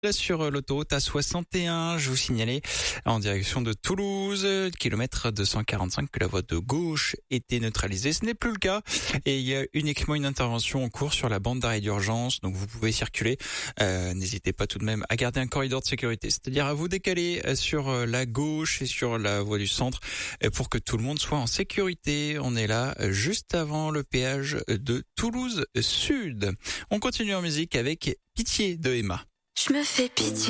Là sur l'autoroute A61, je vous signalais en direction de Toulouse, kilomètre 245, que la voie de gauche était neutralisée. Ce n'est plus le cas et il y a uniquement une intervention en cours sur la bande d'arrêt d'urgence, donc vous pouvez circuler. N'hésitez pas tout de même à garder un corridor de sécurité, c'est-à-dire à vous décaler sur la gauche et sur la voie du centre pour que tout le monde soit en sécurité. On est là juste avant le péage de Toulouse Sud. On continue en musique avec Pitié de Emma. Je me fais pitié.